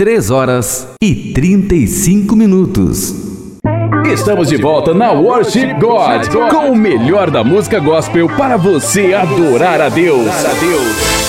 3h35. Estamos de volta na Worship God, com o melhor da música gospel para você adorar a Deus.